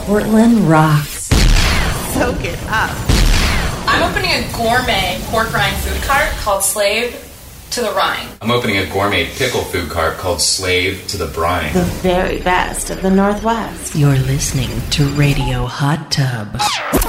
Portland rocks. Soak it up. I'm opening a gourmet pork rind food cart called Slave to the Rhine. I'm opening a gourmet pickle food cart called Slave to the Brine. The very best of the Northwest. You're listening to Radio Hot Tub.